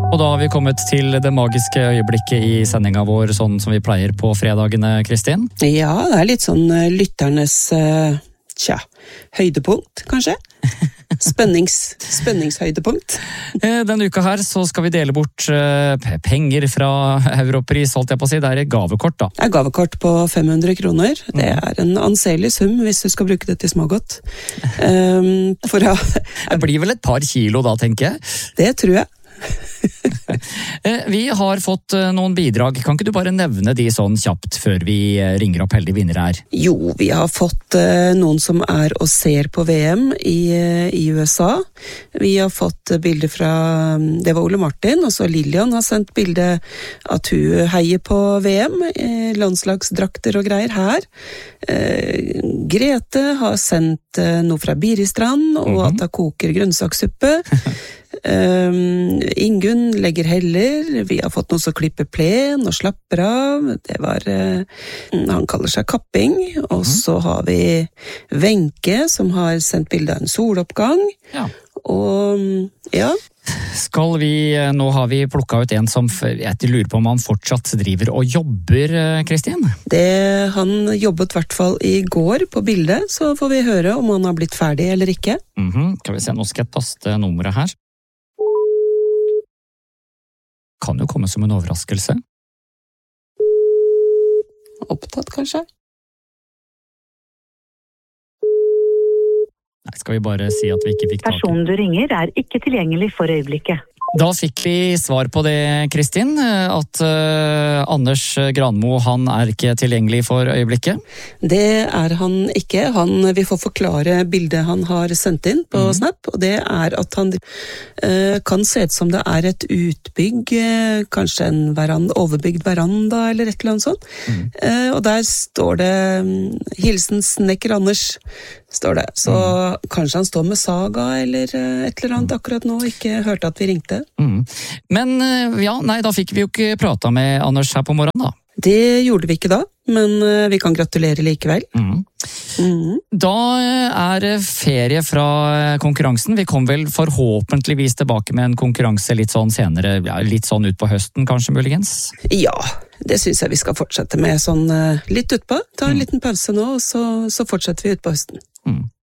Og da har vi kommet til det magiske øyeblikket i sendinga vår, sånn som vi pleier på fredagene, Kristin. Ja, det litt sånn lytternes, høydepunkt, kanskje? Spenningshøydepunkt. Denne uka her så skal vi dele bort penger fra Europris, holdt jeg på å si. Det et gavekort, da. Det gavekort på 500 kroner. Det en anselig sum hvis du skal bruke det til smågodt. Det blir vel et par kilo da, tenker jeg. Det tror jeg. Vi har fått noen bidrag. Kan ikke du bare nevne de sånn kjapt før vi ringer opp heldige vinnere her? Jo, vi har fått noen som og ser på VM i USA. Vi har fått bilder fra, det var Ole Martin, og så Lilian har sendt bilde at hun heier på VM, landslagsdrakter og greier her. Grete har sendt noe fra Biristrand, og at hun koker grønnsakssuppe. Ingunn legger heller. Vi har fått noen som klipper plen og slapper av. Det var han kaller seg Kapping. Og så har vi Wenche som har sendt bilde av en soloppgang. Ja. Og ja. Nå har vi plukket ut en som jeg lurer på om han fortsatt driver og jobber, Kristin? Han jobbet i hvert fall i går på bildet, så får vi høre om han har blitt ferdig eller ikke. Skal vi se, nå skal jeg taste nummeret her. Kan jo komme som en overraskelse. Opptatt, kanskje? Nei, skal vi bare si at vi ikke fikk tak i. Personen du ringer ikke tilgjengelig for øyeblikket. Da fikk vi svar på det, Kristin, at Anders Granmo, han ikke tilgjengelig for øyeblikket. Det han ikke. Vi får forklare bildet han har sendt inn på Snap, og det at han kan se ut som det et utbygg, kanskje en overbygd veranda eller et eller annet sånt. Og der står det «Hilsen Snekker Anders», står det. Så kanskje han står med saga eller et eller annet akkurat nå, ikke hørte at vi ringte. Men da fikk vi jo ikke prata med Anders her på morgenen da. Det gjorde vi ikke da, men vi kan gratulere likevel. Da det ferie fra konkurransen. Vi kom vel forhåpentligvis tilbake med en konkurranse litt sånn senere, litt sånn ut på høsten kanskje muligens? Ja, det synes jeg vi skal fortsette med sånn litt utpå. Ta en liten pause nå, og så fortsetter vi ut på høsten.